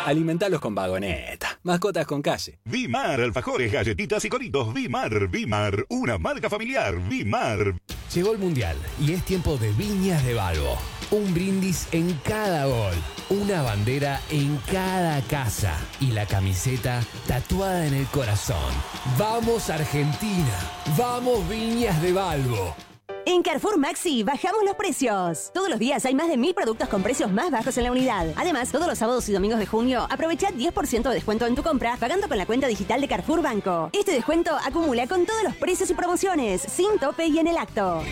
Alimentalos con Vagoneta. Mascotas con calle. Vimar, alfajores, galletitas y coritos. Vimar, una marca familiar. Vimar. Llegó el Mundial y es tiempo de Viñas de Balbo. Un brindis en cada gol, una bandera en cada casa y la camiseta tatuada en el corazón. ¡Vamos Argentina! ¡Vamos Viñas de Balbo! En Carrefour Maxi bajamos los precios. Todos los días hay más de 1000 productos con precios más bajos en la unidad. Además, todos los sábados y domingos de junio, aprovecha 10% de descuento en tu compra pagando con la cuenta digital de Carrefour Banco. Este descuento acumula con todos los precios y promociones, sin tope y en el acto.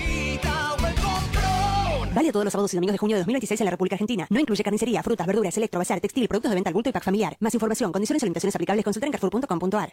Vale todos los sábados y domingos de junio de 2026 en la República Argentina. No incluye carnicería, frutas, verduras, electro, bazar, textil, productos de venta al bulto y pack familiar. Más información, condiciones y limitaciones aplicables, consulta en carrefour.com.ar.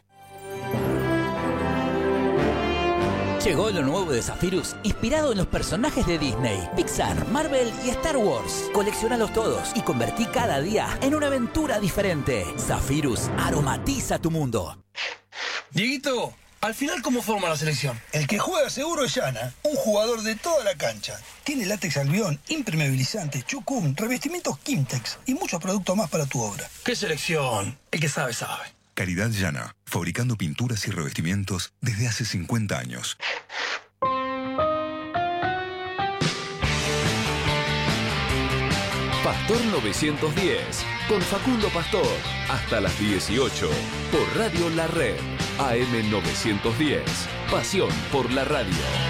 Llegó lo nuevo de Zephyrus, inspirado en los personajes de Disney, Pixar, Marvel y Star Wars. Colecciónalos todos y convertí cada día en una aventura diferente. Zephyrus aromatiza tu mundo. Dieguito, al final, ¿cómo forma la selección? El que juega seguro es Yana, un jugador de toda la cancha. Tiene látex albión, impermeabilizante, chucum, revestimientos Kimtex y muchos productos más para tu obra. ¿Qué selección? El que sabe, sabe. Caridad Llana, fabricando pinturas y revestimientos desde hace 50 años. Pastor 910, con Facundo Pastor, hasta las 18, por Radio La Red, AM 910, pasión por la radio.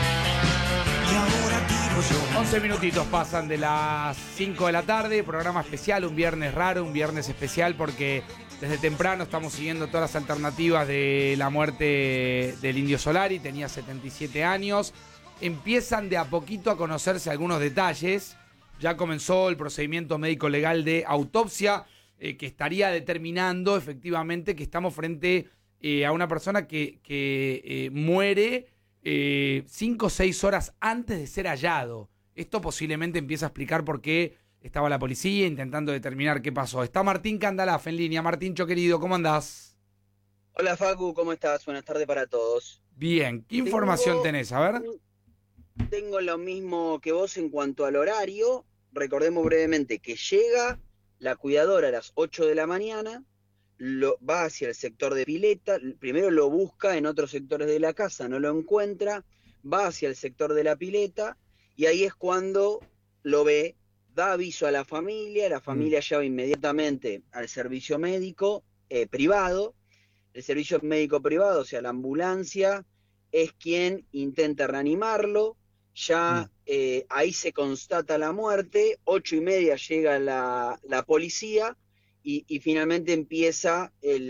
11 minutitos pasan de las 5 de la tarde, programa especial, un viernes raro, un viernes especial porque desde temprano estamos siguiendo todas las alternativas de la muerte del Indio Solari, tenía 77 años, empiezan de a poquito a conocerse algunos detalles, ya comenzó el procedimiento médico legal de autopsia que estaría determinando efectivamente que estamos frente a una persona que muere 5 o 6 horas antes de ser hallado. Esto posiblemente empieza a explicar por qué estaba la policía intentando determinar qué pasó. Está Martín Candalaf en línea. Martíncho querido, ¿cómo andás? Hola Facu, ¿cómo estás? Buenas tardes para todos. Bien, ¿qué información tenés? A ver. Tengo lo mismo que vos en cuanto al horario. Recordemos brevemente que llega la cuidadora a las 8 de la mañana, va hacia el sector de pileta, primero lo busca en otros sectores de la casa, no lo encuentra, va hacia el sector de la pileta y ahí es cuando lo ve, da aviso a la familia llama inmediatamente al servicio médico privado, el servicio médico privado, o sea, la ambulancia, es quien intenta reanimarlo, ya ahí se constata la muerte, 8:30 llega la policía y finalmente empieza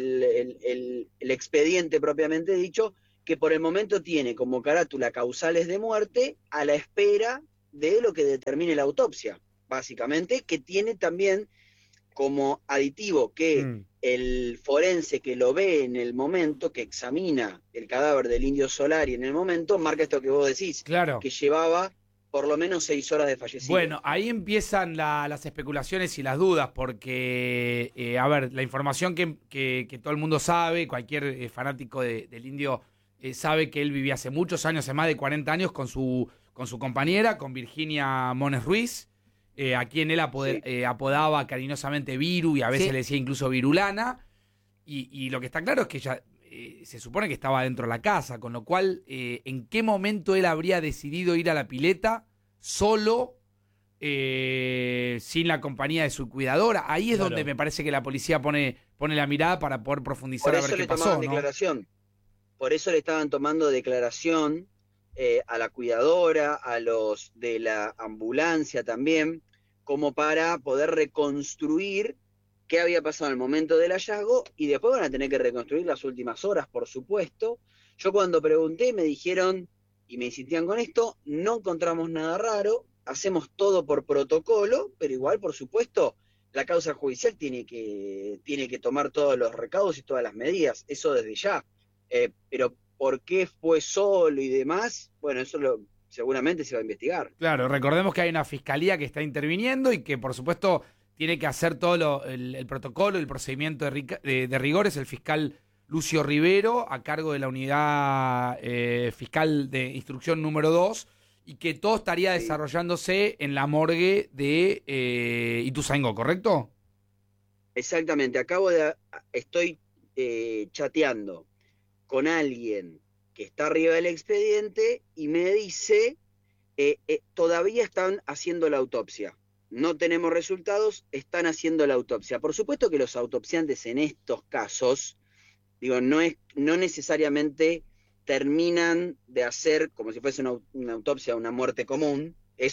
el expediente propiamente dicho, que por el momento tiene como carátula causales de muerte a la espera de lo que determine la autopsia, básicamente, que tiene también como aditivo que el forense que lo ve en el momento, que examina el cadáver del Indio Solari en el momento, marca esto que vos decís, claro, que llevaba por lo menos 6 horas de fallecido. Bueno, ahí empiezan las especulaciones y las dudas, porque, a ver, la información que todo el mundo sabe, cualquier fanático del Indio sabe que él vivía hace muchos años, hace más de 40 años, con su compañera, con Virginia Mones Ruiz, a quien él apodaba cariñosamente Viru y a veces le decía incluso Virulana, y lo que está claro es que ella se supone que estaba dentro de la casa, con lo cual en qué momento él habría decidido ir a la pileta solo, sin la compañía de su cuidadora. Ahí es donde me parece que la policía pone la mirada para poder profundizar a ver qué pasó, ¿no? Por eso le estaban tomando declaración a la cuidadora, a los de la ambulancia también, como para poder reconstruir qué había pasado en el momento del hallazgo, y después van a tener que reconstruir las últimas horas, por supuesto. Yo cuando pregunté me dijeron, y me insistían con esto, no encontramos nada raro, hacemos todo por protocolo, pero igual, por supuesto, la causa judicial tiene que tomar todos los recaudos y todas las medidas, eso desde ya. Pero ¿por qué fue solo y demás? Bueno, eso seguramente se va a investigar. Claro, recordemos que hay una fiscalía que está interviniendo y que, por supuesto, tiene que hacer todo el protocolo, el procedimiento de rigores, el fiscal Lucio Rivero, a cargo de la unidad fiscal de instrucción número 2, y que todo estaría desarrollándose en la morgue de Ituzaingó, ¿correcto? Exactamente, estoy chateando con alguien que está arriba del expediente y me dice, todavía están haciendo la autopsia. No tenemos resultados, están haciendo la autopsia. Por supuesto que los autopsiantes en estos casos, no necesariamente terminan de hacer como si fuese una autopsia, una muerte común.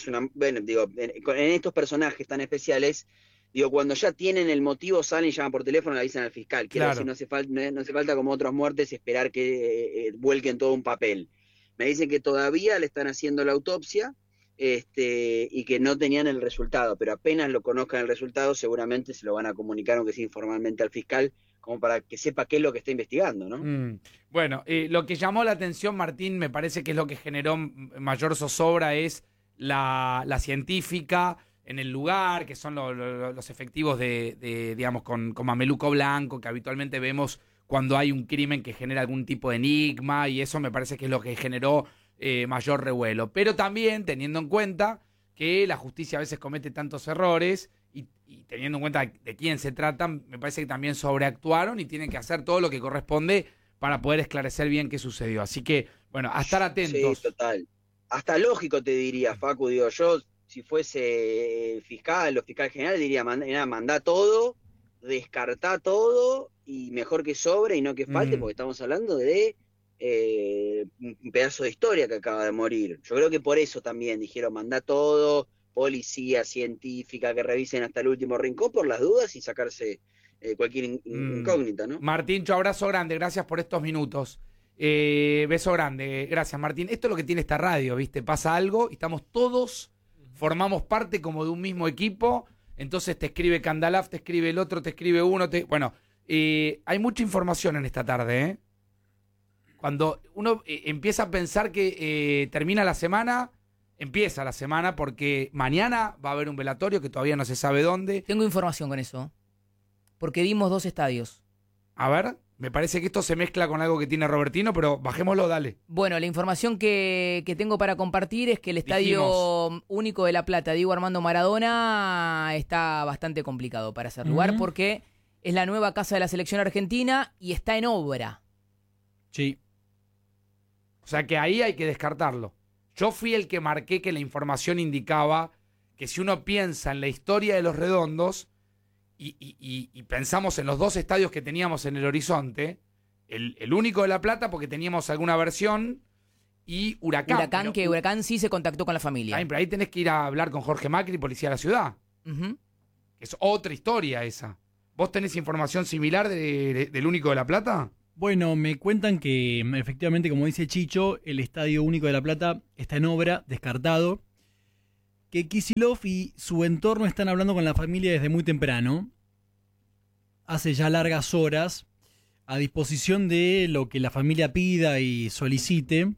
En estos personajes tan especiales, cuando ya tienen el motivo, salen y llaman por teléfono y le avisan al fiscal. Quiero decir, no hace falta como otras muertes esperar que vuelquen todo un papel. Me dicen que todavía le están haciendo la autopsia y que no tenían el resultado, pero apenas lo conozcan el resultado, seguramente se lo van a comunicar, aunque sea informalmente, al fiscal, como para que sepa qué es lo que está investigando, ¿no? Bueno, lo que llamó la atención, Martín, me parece que es lo que generó mayor zozobra, es la científica en el lugar, que son los efectivos digamos, con mameluco blanco, que habitualmente vemos cuando hay un crimen que genera algún tipo de enigma, y eso me parece que es lo que generó mayor revuelo. Pero también teniendo en cuenta que la justicia a veces comete tantos errores, y teniendo en cuenta de quién se tratan, me parece que también sobreactuaron y tienen que hacer todo lo que corresponde para poder esclarecer bien qué sucedió. Así que, bueno, a estar atentos. Sí, total. Hasta lógico te diría, Facu, yo, si fuese fiscal o fiscal general, diría, mandá todo, descartá todo, y mejor que sobre y no que falte, porque estamos hablando de un pedazo de historia que acaba de morir. Yo creo que por eso también dijeron, mandá todo, policía, científica, que revisen hasta el último rincón por las dudas y sacarse cualquier incógnita, ¿no? Martín, abrazo grande, gracias por estos minutos. Beso grande, gracias, Martín. Esto es lo que tiene esta radio, ¿viste? Pasa algo y estamos todos, formamos parte como de un mismo equipo, entonces te escribe Candalaf, te escribe el otro, te escribe uno, bueno, hay mucha información en esta tarde, ¿eh? Cuando uno empieza a pensar que termina la semana, empieza la semana, porque mañana va a haber un velatorio que todavía no se sabe dónde. Tengo información con eso, porque dimos 2 estadios. A ver, me parece que esto se mezcla con algo que tiene Robertino, pero bajémoslo, dale. Bueno, la información que tengo para compartir es que el Estadio Único de La Plata, Diego Armando Maradona, está bastante complicado para hacer lugar, porque es la nueva casa de la selección argentina y está en obra. Sí. O sea que ahí hay que descartarlo. Yo fui el que marqué que la información indicaba que si uno piensa en la historia de los Redondos y pensamos en los 2 estadios que teníamos en el horizonte, el Único de La Plata porque teníamos alguna versión, y Huracán. Huracán sí se contactó con la familia. Pero ahí tenés que ir a hablar con Jorge Macri, policía de la ciudad. Es otra historia esa. ¿Vos tenés información similar del Único de La Plata? Bueno, me cuentan que efectivamente, como dice Chicho, el Estadio Único de La Plata está en obra, descartado. Que Kicillof y su entorno están hablando con la familia desde muy temprano, hace ya largas horas, a disposición de lo que la familia pida y solicite.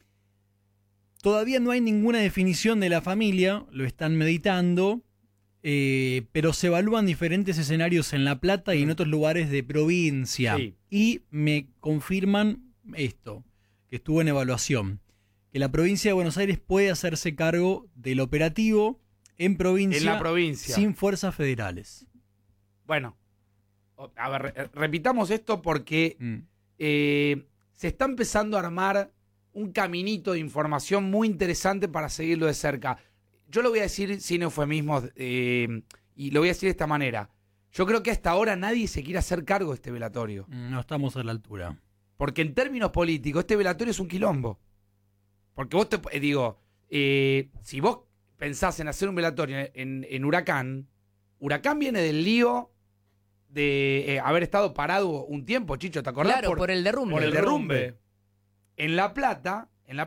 Todavía no hay ninguna definición de la familia, lo están meditando, pero se evalúan diferentes escenarios en La Plata y en otros lugares de provincia. Sí. Y me confirman esto, que estuvo en evaluación, que la provincia de Buenos Aires puede hacerse cargo del operativo en la provincia sin fuerzas federales. Bueno, a ver, repitamos esto porque se está empezando a armar un caminito de información muy interesante para seguirlo de cerca. Yo lo voy a decir sin eufemismos y lo voy a decir de esta manera. Yo creo que hasta ahora nadie se quiere hacer cargo de este velatorio. No estamos a la altura. Porque en términos políticos este velatorio es un quilombo. Porque vos si vos pensás en hacer un velatorio en Huracán viene del lío de haber estado parado un tiempo, Chicho, ¿te acordás? Claro, por el derrumbe. Por el derrumbe. En La Plata,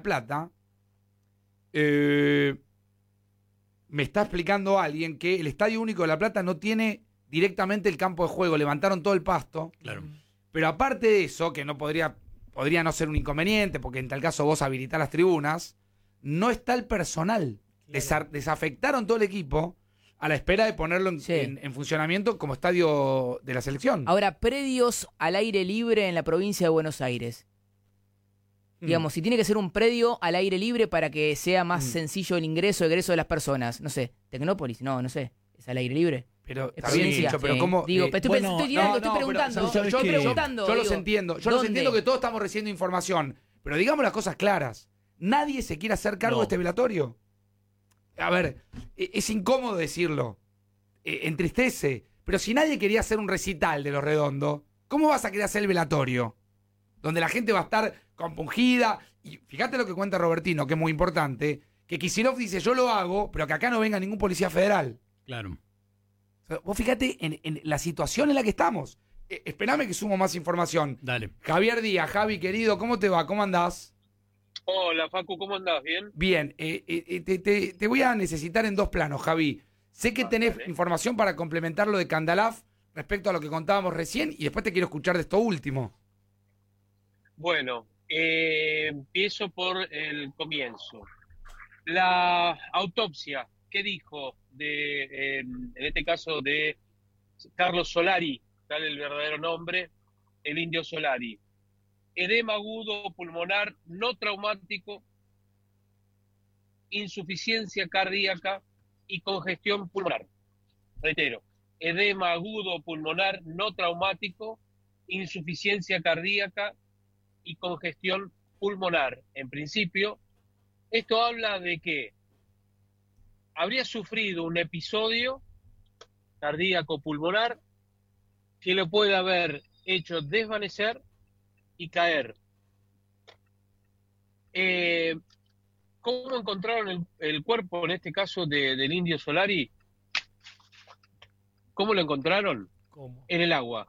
me está explicando alguien que el Estadio Único de La Plata no tiene directamente el campo de juego, levantaron todo el pasto. Claro. Pero aparte de eso, que no podría no ser un inconveniente, porque en tal caso vos habilitás las tribunas, no está el personal. Claro. Desafectaron todo el equipo a la espera de ponerlo en funcionamiento como estadio de la selección. Ahora, predios al aire libre en la provincia de Buenos Aires. Digamos, si tiene que ser un predio al aire libre para que sea más sencillo el egreso de las personas. No sé, Tecnópolis, no sé, ¿es al aire libre? Pero está bien dicho, pero ¿cómo? Digo, estoy preguntando. Yo los entiendo. Yo los entiendo que todos estamos recibiendo información. Pero digamos las cosas claras. Nadie se quiere hacer cargo de este velatorio. A ver, es incómodo decirlo. Entristece. Pero si nadie quería hacer un recital de Los Redondos, ¿cómo vas a querer hacer el velatorio? Donde la gente va a estar compungida. Y fíjate lo que cuenta Robertino, que es muy importante, que Kicillof dice, yo lo hago, pero que acá no venga ningún policía federal. Claro. O sea, vos fíjate en la situación en la que estamos. Esperame que sumo más información. Dale. Javier Díaz, Javi, querido, ¿cómo te va? ¿Cómo andás? Hola, Facu, ¿cómo andás? ¿Bien? Bien. Te voy a necesitar en dos planos, Javi. Sé que tenés información para complementar lo de Candalaf respecto a lo que contábamos recién y después te quiero escuchar de esto último. Bueno, empiezo por el comienzo. La autopsia, ¿qué dijo en este caso de Carlos Solari, tal el verdadero nombre, el Indio Solari? Edema agudo pulmonar no traumático, insuficiencia cardíaca y congestión pulmonar. Reitero, edema agudo pulmonar no traumático, insuficiencia cardíaca y congestión pulmonar. En principio, esto habla de que habría sufrido un episodio cardíaco pulmonar que lo puede haber hecho desvanecer y caer. ¿Cómo encontraron el cuerpo, en este caso, del Indio Solari? ¿Cómo lo encontraron? ¿Cómo? En el agua.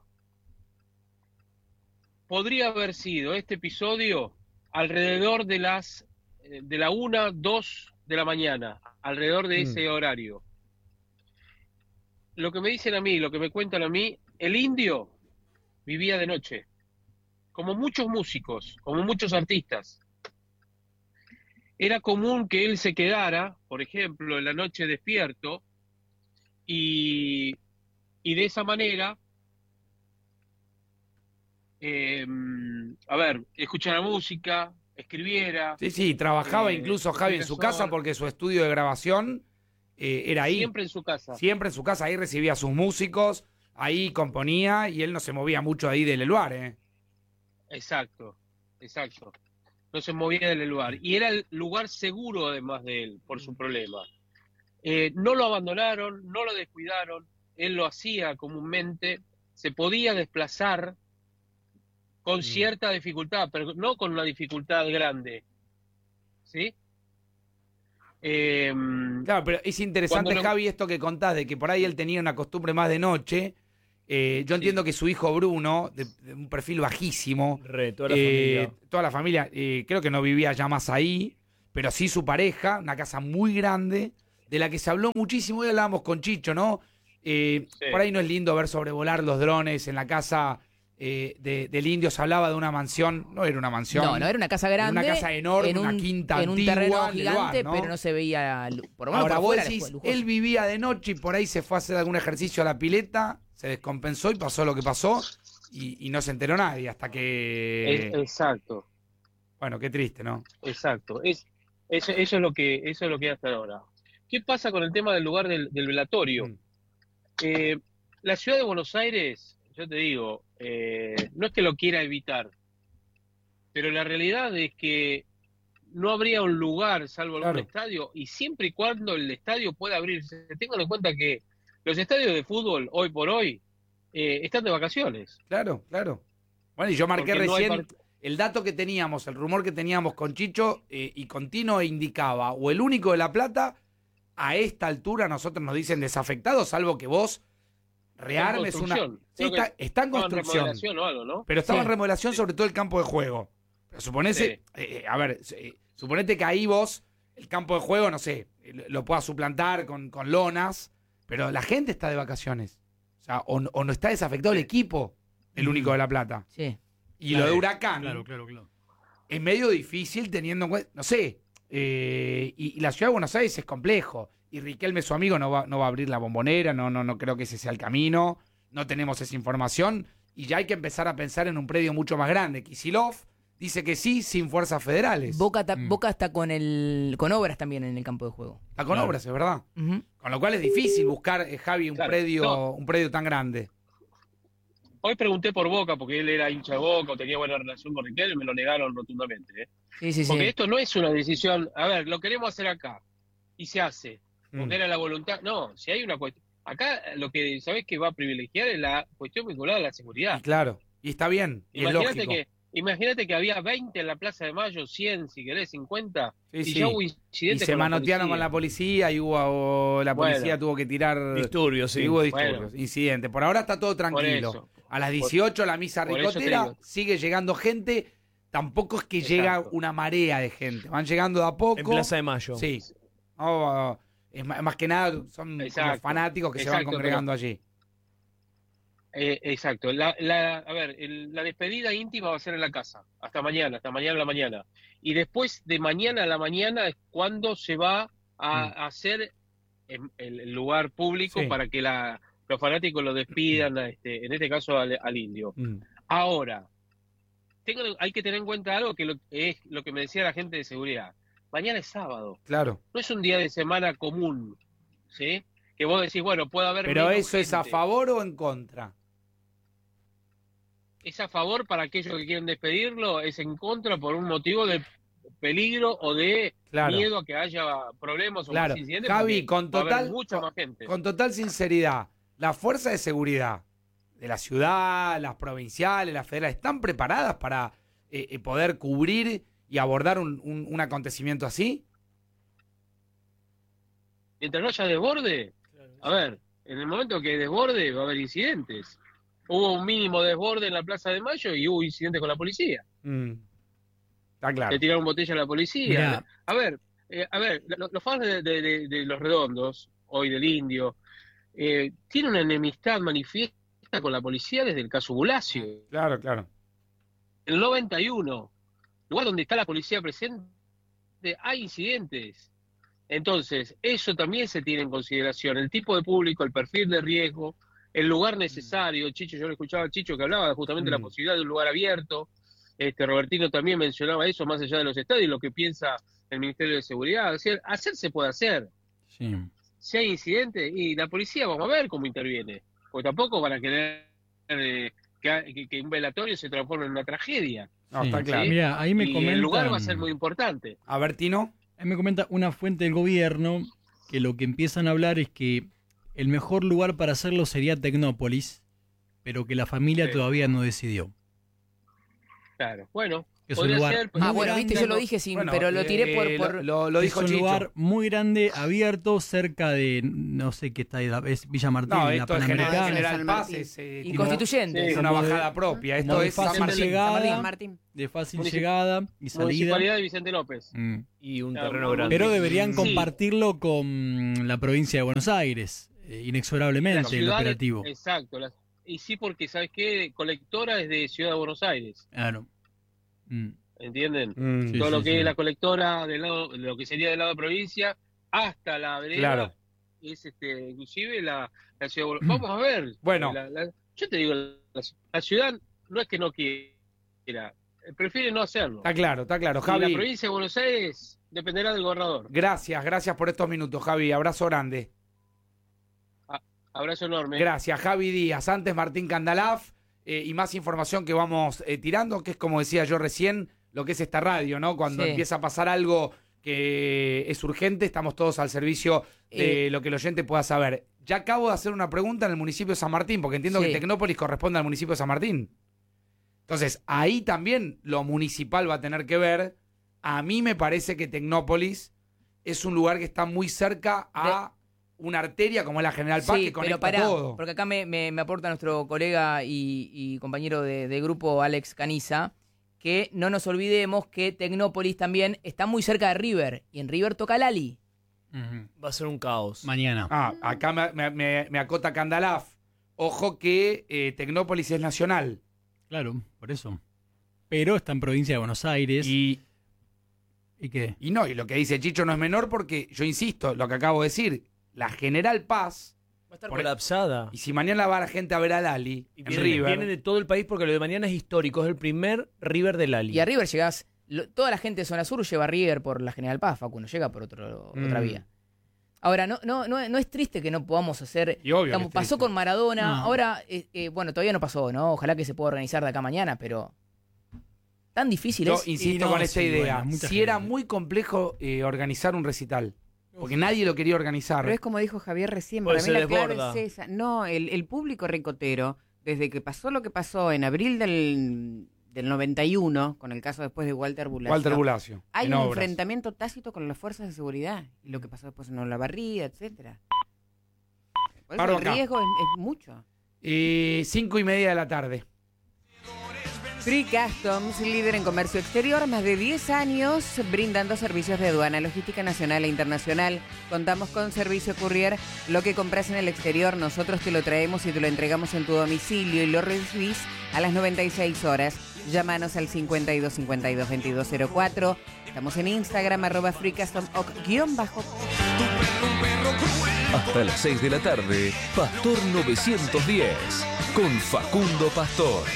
Podría haber sido este episodio alrededor de la 1, 2 de la mañana, alrededor de ese horario. Lo que me dicen a mí, lo que me cuentan a mí, el Indio vivía de noche, como muchos músicos, como muchos artistas. Era común que él se quedara, por ejemplo, en la noche despierto y de esa manera, escuchara música, escribiera. Sí, trabajaba incluso Javi en su casa porque su estudio de grabación era ahí. Siempre en su casa. Siempre en su casa, ahí recibía a sus músicos, ahí componía y él no se movía mucho ahí del lugar. Exacto. No se movía del lugar. Y era el lugar seguro además de él, por su problema. No lo abandonaron, no lo descuidaron, él lo hacía comúnmente, se podía desplazar con cierta dificultad, pero no con una dificultad grande. ¿Sí? Claro, pero es interesante, Javi, esto que contás, de que por ahí él tenía una costumbre más de noche. Yo entiendo que su hijo Bruno, de un perfil bajísimo, toda la familia, creo que no vivía ya más ahí, pero sí su pareja, una casa muy grande, de la que se habló muchísimo. Hoy hablábamos con Chicho, ¿no? Por ahí no es lindo ver sobrevolar los drones en la casa del Indio. Se hablaba de una mansión, no era una mansión. No, era una casa grande. Una casa enorme, una quinta en antigua. un terreno gigante, lugar, ¿no? Pero no se veía, por lo menos ahora por vos fuera, decís, lujoso. él vivía de noche y por ahí se fue a hacer algún ejercicio a la pileta, se descompensó y pasó lo que pasó y no se enteró nadie hasta que... Exacto. Bueno, qué triste, ¿no? Exacto. Eso es lo que hasta ahora. ¿Qué pasa con el tema del lugar del velatorio? La ciudad de Buenos Aires, yo te digo, no es que lo quiera evitar, pero la realidad es que no habría un lugar, salvo algún estadio, y siempre y cuando el estadio pueda abrirse. Tengan en cuenta que los estadios de fútbol, hoy por hoy, están de vacaciones. Claro. Bueno, y yo marqué Porque no hay recién el dato que teníamos, el rumor que teníamos con Chicho, y Contino indicaba, o el único de La Plata, a esta altura nosotros nos dicen desafectados, salvo que vos rearmes una... Sí, está en construcción. Remodelación o algo, ¿no? Pero estaba en remodelación, sobre todo el campo de juego. Pero suponete que ahí vos, el campo de juego, no sé, lo puedas suplantar con lonas, pero la gente está de vacaciones. O sea, o no está desafectado el equipo, el único de La Plata. Sí. Y lo de Huracán Claro. es medio difícil teniendo en cuenta, no sé, y la ciudad de Buenos Aires es complejo. Y Riquelme, su amigo, no va a abrir la Bombonera, no creo que ese sea el camino. No tenemos esa información y ya hay que empezar a pensar en un predio mucho más grande. Kicillof dice que sí, sin fuerzas federales. Boca está con obras también en el campo de juego. Está con obras, es verdad. Con lo cual es difícil buscar, Javi, un predio tan grande. Hoy pregunté por Boca, porque él era hincha de Boca, o tenía buena relación con Riquelme, y me lo negaron rotundamente. Porque esto no es una decisión, a ver, lo queremos hacer acá, y se hace, porque era la voluntad. No, si hay una cuestión. Acá lo que sabés que va a privilegiar es la cuestión vinculada a la seguridad. Y claro, y está bien, y es lógico. Imagínate que había 20 en la Plaza de Mayo, 100, si querés, 50, ya hubo incidentes. Y se manotearon con la policía y la policía tuvo que tirar disturbios, hubo disturbios, incidentes. Por ahora está todo tranquilo. A las 18 la misa ricotera, sigue llegando gente. Tampoco es que llega una marea de gente. Van llegando de a poco. En Plaza de Mayo. Sí. Es más que nada son como fanáticos que se van congregando allí. Exacto. A ver, la despedida íntima va a ser en la casa. Hasta mañana a la mañana. Y después de mañana a la mañana es cuando se va a hacer el lugar público para que los fanáticos lo despidan, en este caso al Indio. Ahora, hay que tener en cuenta algo que es lo que me decía la gente de seguridad. Mañana es sábado. Claro. No es un día de semana común, ¿sí? Que vos decís, bueno, puede haber... Pero eso es a favor o en contra. Es a favor para aquellos que quieren despedirlo, es en contra por un motivo de peligro o de miedo a que haya problemas o más incidentes. Javi, con mucha más gente. Con total sinceridad, las fuerzas de seguridad de la ciudad, las provinciales, las federales, ¿están preparadas para poder cubrir y abordar un acontecimiento así? Mientras no haya desborde, a ver, en el momento que desborde va a haber incidentes. Hubo un mínimo desborde en la Plaza de Mayo y hubo incidentes con la policía. Está claro. Le tiraron botella a la policía. Mirá. A ver, los fans de Los Redondos, hoy del Indio, tienen una enemistad manifiesta con la policía desde el caso Bulacio. Claro. En el 91, lugar donde está la policía presente, hay incidentes. Entonces, eso también se tiene en consideración. El tipo de público, el perfil de riesgo, el lugar necesario. Chicho, yo le escuchaba a Chicho que hablaba justamente de la posibilidad de un lugar abierto. Robertino también mencionaba eso, más allá de los estadios, lo que piensa el Ministerio de Seguridad. O sea, hacer se puede hacer. Sí. Si hay incidentes, y la policía, vamos a ver cómo interviene. Porque tampoco van a querer que un velatorio se transforme en una tragedia. No, está claro. Mira, ahí me comenta, el lugar va a ser muy importante. A ver, Tino. Ahí me comenta una fuente del gobierno que lo que empiezan a hablar es que el mejor lugar para hacerlo sería Tecnópolis, pero que la familia todavía no decidió. Claro, bueno. Es un lugar ser, bueno, viste, yo lo dije pero lo tiré por lo dijo Chicho. Es un lugar muy grande, abierto, cerca de, no sé qué está ahí, es Villa Martín, no, la Panamericana. General Paz y Constituyente. Es una bajada propia. Esto es fácil San Martín. llegada, Martín. de fácil llegada y salida. Municipalidad de Vicente López. Y un terreno grande. Pero deberían compartirlo con la provincia de Buenos Aires, inexorablemente, el operativo. Exacto. Y sí, porque, ¿sabes qué? Colectora es de Ciudad de Buenos Aires. Claro. ¿Entienden? Sí, todo lo sí, que sí. es la colectora del lado, lo que sería del lado de provincia hasta la vereda, Claro. es inclusive la ciudad. Vamos a ver. Bueno. Yo te digo, la ciudad no es que no quiera, prefiere no hacerlo. Está claro, Javi. Y la provincia de Buenos Aires dependerá del gobernador. Gracias por estos minutos, Javi. Abrazo grande. Abrazo enorme. Gracias, Javi Díaz. Antes Martín Candalaf y más información que vamos tirando, que es como decía yo recién, lo que es esta radio, ¿no? Cuando empieza a pasar algo que es urgente, estamos todos al servicio de lo que el oyente pueda saber. Ya acabo de hacer una pregunta en el municipio de San Martín, porque entiendo que Tecnópolis corresponde al municipio de San Martín. Entonces, ahí también lo municipal va a tener que ver. A mí me parece que Tecnópolis es un lugar que está muy cerca a una arteria como es la General Paz, que conecta todo. Porque acá me aporta nuestro colega y compañero de grupo Alex Caniza, que no nos olvidemos que Tecnópolis también está muy cerca de River, y en River toca Lali. Va a ser un caos. Mañana. Acá me acota Candalaf. Ojo que Tecnópolis es nacional. Claro, por eso. Pero está en provincia de Buenos Aires. ¿Y qué? Y no, y lo que dice Chicho no es menor porque, yo insisto, lo que acabo de decir, la General Paz a estar colapsada. Y si mañana va la gente a ver al Ali en River. Viene de todo el país porque lo de mañana es histórico. Es el primer River del Ali. Y a River llegás... Toda la gente de zona sur lleva a River por la General Paz, Facundo. Llega por otra vía. Ahora, no es triste que no podamos hacer... Pasó con Maradona. Ahora, bueno, todavía no pasó, ¿no? Ojalá que se pueda organizar de acá mañana, pero... Tan difícil es. Yo insisto con esta idea. Si era muy complejo organizar un recital. Porque nadie lo quería organizar. Pero es como dijo Javier recién, para mí la clave es esa. No, el público ricotero, desde que pasó lo que pasó en abril del 91, con el caso después de Walter Bulacio. Hay un enfrentamiento tácito con las fuerzas de seguridad. Y lo que pasó después en Olavarría, etcétera. Por eso el riesgo es mucho. 5:30 de la tarde. Free Customs, líder en comercio exterior, más de 10 años brindando servicios de aduana, logística nacional e internacional. Contamos con servicio courier. Lo que compras en el exterior, nosotros te lo traemos y te lo entregamos en tu domicilio y lo recibís a las 96 horas. Llámanos al 52 52 2204. Estamos en Instagram, @freecustom_. Hasta las 6 de la tarde, Pastor 910, con Facundo Pastor.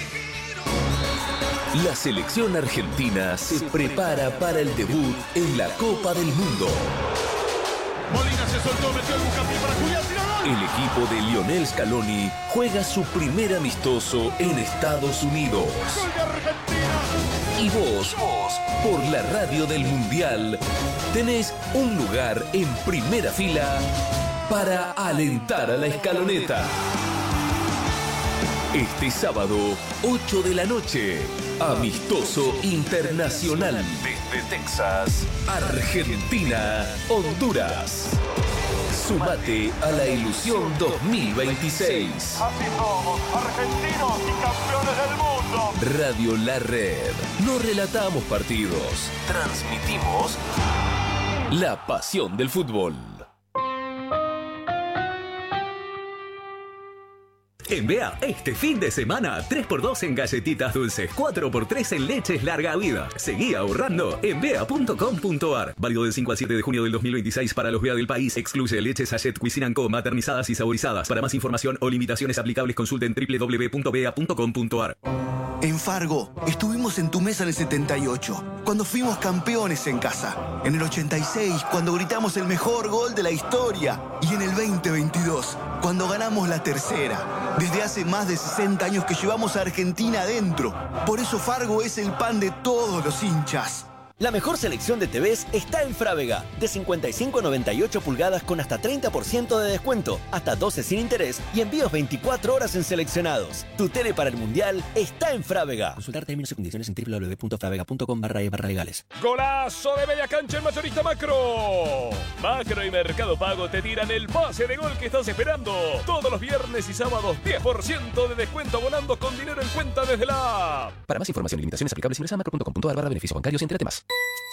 La selección argentina se prepara para el debut en la Copa del Mundo. Molina se soltó, metió el Bucapi para Julián. El equipo de Lionel Scaloni juega su primer amistoso en Estados Unidos. Y vos, por la radio del Mundial, tenés un lugar en primera fila para alentar a la escaloneta. Este sábado, 8 de la noche, amistoso internacional desde Texas, Argentina, Honduras. Sumate a la ilusión 2026. Así somos, argentinos y campeones del mundo. Radio La Red. No relatamos partidos, transmitimos la pasión del fútbol. En BEA, este fin de semana, 3x2 en galletitas dulces, 4x3 en leches larga vida. Seguí ahorrando en bea.com.ar. Válido del 5 al 7 de junio del 2026 para los BEA del país. Excluye leches Sachet Cuisine & Co, maternizadas y saborizadas. Para más información o limitaciones aplicables, consulten www.bea.com.ar. En Fargo, estuvimos en tu mesa en el 78, cuando fuimos campeones en casa. En el 86, cuando gritamos el mejor gol de la historia. Y en el 2022, cuando ganamos la tercera. Desde hace más de 60 años que llevamos a Argentina adentro. Por eso Fargo es el pan de todos los hinchas. La mejor selección de TVs está en Frávega. De 55 a 98 pulgadas con hasta 30% de descuento, hasta 12 sin interés y envíos 24 horas en seleccionados. Tu tele para el Mundial está en Frávega. Consultar términos y condiciones en www.fravega.com/legales. ¡Golazo de media cancha en Mayorista Macro! Macro y Mercado Pago te tiran el pase de gol que estás esperando. Todos los viernes y sábados, 10% de descuento abonando con dinero en cuenta desde la app. Para más información y limitaciones aplicables, ingresa a macro.com.ar/beneficios bancarios y entérate más.